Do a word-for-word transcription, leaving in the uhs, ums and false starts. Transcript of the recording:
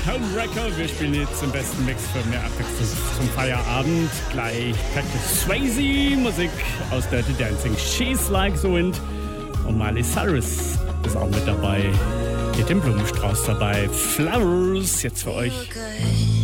Homewrecker. Wir spielen jetzt im besten Mix für mehr Abwechslung zum Feierabend. Gleich Patrick Swayze, Musik aus Dirty Dancing. She's Like the Wind. Und Miley Cyrus ist auch mit dabei. Geht im Blumenstrauß dabei. Flowers, jetzt für euch.